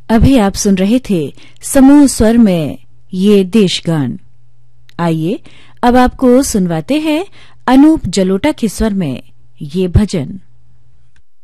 अभी आप सुन रहे थे समूह स्वर में ये देशगान। आइए अब आपको सुनवाते हैं अनूप जलोटा के स्वर में ये भजन।